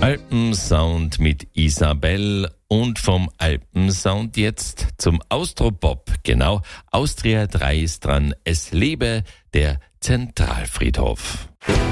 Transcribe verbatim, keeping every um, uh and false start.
Alpensound mit Isabel und vom Alpensound jetzt zum Austropop. Genau, Austria drei ist dran. Es lebe der Zentralfriedhof.